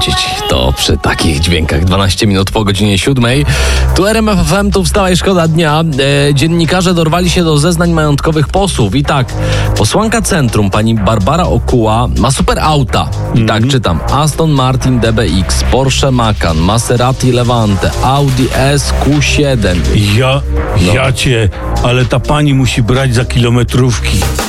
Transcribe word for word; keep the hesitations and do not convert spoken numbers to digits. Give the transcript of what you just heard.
kręcić. To przy takich dźwiękach dwanaście minut po godzinie siódmej. Tu R M F F M, tu wstała i szkoda dnia. E, dziennikarze dorwali się do zeznań majątkowych posłów. I tak, posłanka Centrum, pani Barbara Okuła, ma super auta. I mm-hmm. tak czytam. Aston Martin D B X, Porsche Macan, Maserati Levante, Audi S Q siedem. Ja, no. ja cię, ale ta pani musi brać za kilometrówki.